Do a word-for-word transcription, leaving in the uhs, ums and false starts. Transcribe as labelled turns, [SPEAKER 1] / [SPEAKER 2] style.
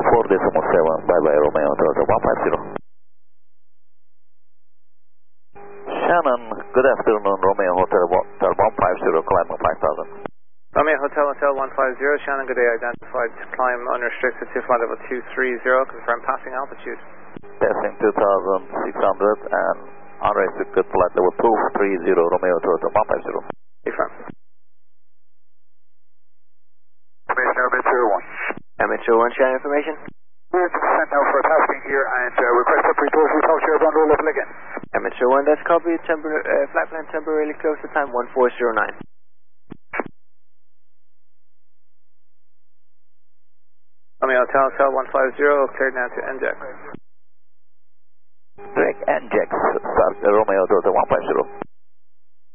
[SPEAKER 1] four decimal seven, bye bye Romeo Delta one five zero. Shannon, good afternoon, Romeo Hotel one five zero, climb five thousand.
[SPEAKER 2] Romeo Hotel Hotel one five zero, Shannon, good day, identified climb unrestricted to flight level two three zero, confirm passing altitude.
[SPEAKER 1] Passing two thousand six hundred and unrestricted flight level two three zero, Romeo Toyota one five zero.
[SPEAKER 2] Confirm.
[SPEAKER 3] Information M H zero one.
[SPEAKER 4] M H zero one, Shannon information.
[SPEAKER 3] We're sent now for a tasking here and uh, request a pre-tour for talk to your bundle level again.
[SPEAKER 4] M H zero one, that's copy, tempor uh, flight plan temporarily closed at time one four zero nine.
[SPEAKER 2] Romeo Hotel Hotel one five zero, cleared now to N J A X.
[SPEAKER 1] Direct N J A X, start Romeo Delta one five zero.